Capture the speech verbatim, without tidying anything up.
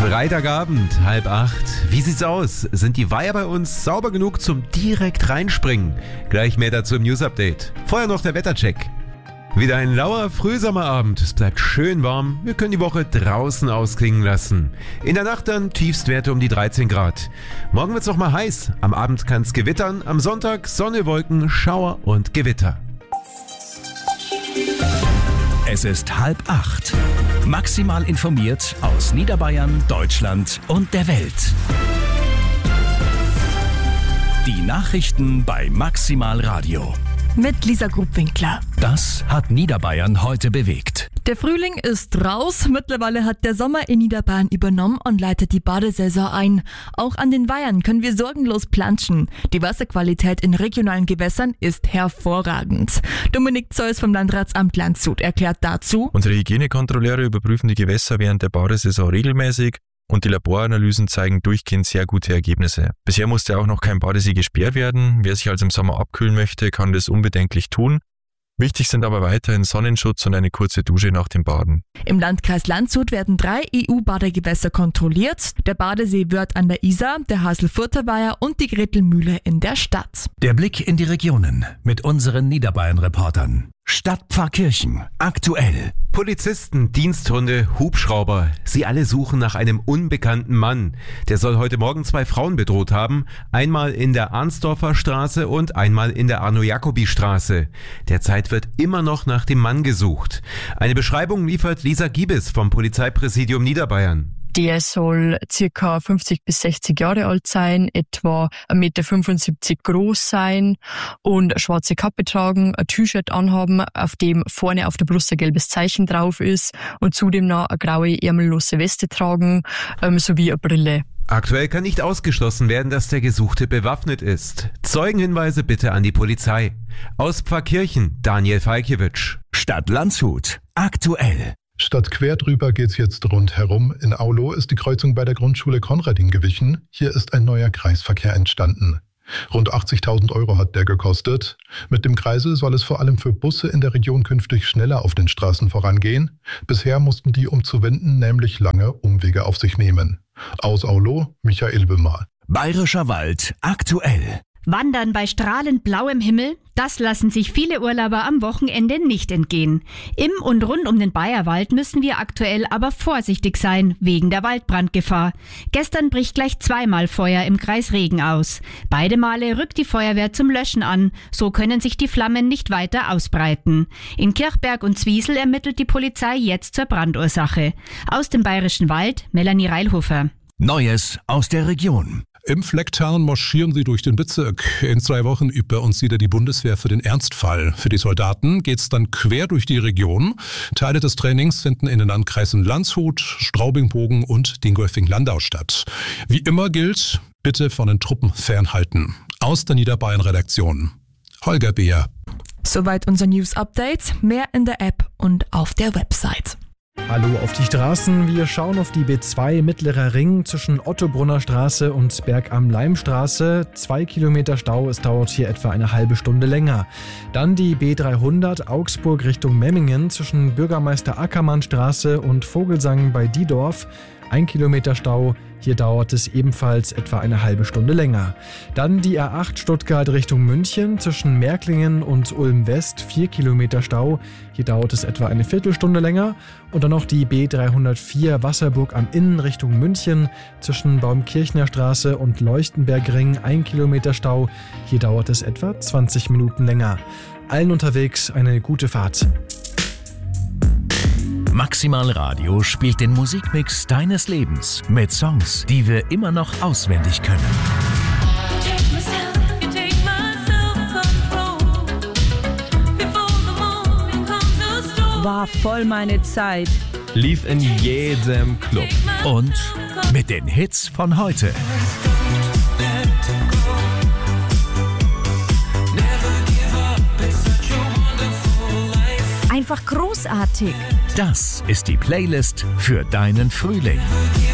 Freitagabend, halb acht. Wie sieht's aus? Sind die Weiher bei uns sauber genug zum direkt reinspringen? Gleich mehr dazu im News-Update. Vorher noch der Wettercheck. Wieder ein lauer Frühsommerabend. Es bleibt schön warm. Wir können die Woche draußen ausklingen lassen. In der Nacht dann Tiefstwerte um die dreizehn Grad. Morgen wird's noch mal heiß. Am Abend kann's gewittern. Am Sonntag Sonne, Wolken, Schauer und Gewitter. Es ist halb acht. Maximal informiert aus Niederbayern, Deutschland und der Welt. Die Nachrichten bei Maximal Radio. Mit Lisa Grubwinkler. Das hat Niederbayern heute bewegt. Der Frühling ist raus. Mittlerweile hat der Sommer in Niederbayern übernommen und leitet die Badesaison ein. Auch an den Weihern können wir sorgenlos planschen. Die Wasserqualität in regionalen Gewässern ist hervorragend. Dominik Zeus vom Landratsamt Landshut erklärt dazu: Unsere Hygienekontrolleure überprüfen die Gewässer während der Badesaison regelmäßig. Und die Laboranalysen zeigen durchgehend sehr gute Ergebnisse. Bisher musste auch noch kein Badesee gesperrt werden. Wer sich also im Sommer abkühlen möchte, kann das unbedenklich tun. Wichtig sind aber weiterhin Sonnenschutz und eine kurze Dusche nach dem Baden. Im Landkreis Landshut werden drei E U-Badegewässer kontrolliert. Der Badesee Wörth an der Isar, der Haselfurter Weiher und die Gretelmühle in der Stadt. Der Blick in die Regionen mit unseren Niederbayern-Reportern. Stadt Pfarrkirchen, aktuell. Polizisten, Diensthunde, Hubschrauber. Sie alle suchen nach einem unbekannten Mann. Der soll heute Morgen zwei Frauen bedroht haben. Einmal in der Arnsdorfer Straße und einmal in der Arno-Jacobi-Straße. Derzeit wird immer noch nach dem Mann gesucht. Eine Beschreibung liefert Lisa Giebes vom Polizeipräsidium Niederbayern. Der soll circa fünfzig bis sechzig Jahre alt sein, etwa eins Komma fünfundsiebzig Meter groß sein und eine schwarze Kappe tragen, ein T-Shirt anhaben, auf dem vorne auf der Brust ein gelbes Zeichen drauf ist und zudem noch eine graue ärmellose Weste tragen, ähm, sowie eine Brille. Aktuell kann nicht ausgeschlossen werden, dass der Gesuchte bewaffnet ist. Zeugenhinweise bitte an die Polizei. Aus Pfarrkirchen, Daniel Falkiewicz. Stadt Landshut, aktuell. Statt quer drüber geht's jetzt rundherum. In Aulo ist die Kreuzung bei der Grundschule Konradin gewichen. Hier ist ein neuer Kreisverkehr entstanden. Rund achtzigtausend Euro hat der gekostet. Mit dem Kreisel soll es vor allem für Busse in der Region künftig schneller auf den Straßen vorangehen. Bisher mussten die, um zu wenden, nämlich lange Umwege auf sich nehmen. Aus Aulo, Michael Wimmer. Bayerischer Wald, aktuell. Wandern bei strahlend blauem Himmel, das lassen sich viele Urlauber am Wochenende nicht entgehen. Im und rund um den Bayerwald müssen wir aktuell aber vorsichtig sein, wegen der Waldbrandgefahr. Gestern bricht gleich zweimal Feuer im Kreis Regen aus. Beide Male rückt die Feuerwehr zum Löschen an, so können sich die Flammen nicht weiter ausbreiten. In Kirchberg und Zwiesel ermittelt die Polizei jetzt zur Brandursache. Aus dem Bayerischen Wald, Melanie Reilhofer. Neues aus der Region. Im Flecktown marschieren sie durch den Bezirk. In zwei Wochen übt bei uns wieder die Bundeswehr für den Ernstfall. Für die Soldaten geht's dann quer durch die Region. Teile des Trainings finden in den Landkreisen Landshut, Straubing-Bogen und Dingolfing-Landau statt. Wie immer gilt, bitte von den Truppen fernhalten. Aus der Niederbayern-Redaktion. Holger Beer. Soweit unser News-Update. Mehr in der App und auf der Website. Hallo auf die Straßen. Wir schauen auf die B zwei Mittlerer Ring zwischen Ottobrunner Straße und Berg am Leimstraße. Zwei Kilometer Stau, es dauert hier etwa eine halbe Stunde länger. Dann die B dreihundert Augsburg Richtung Memmingen zwischen Bürgermeister Ackermann Straße und Vogelsang bei Diedorf. Ein Kilometer Stau, hier dauert es ebenfalls etwa eine halbe Stunde länger. Dann die A acht Stuttgart Richtung München zwischen Märklingen und Ulm West, vier Kilometer Stau, hier dauert es etwa eine Viertelstunde länger. Und dann noch die B dreihundertvier Wasserburg am Inn Richtung München zwischen Baumkirchner Straße und Leuchtenbergring, ein Kilometer Stau, hier dauert es etwa zwanzig Minuten länger. Allen unterwegs eine gute Fahrt. Maximal Radio spielt den Musikmix deines Lebens mit Songs, die wir immer noch auswendig können. War voll meine Zeit. Lief in jedem Club. Und mit den Hits von heute. Einfach großartig. Das ist die Playlist für deinen Frühling.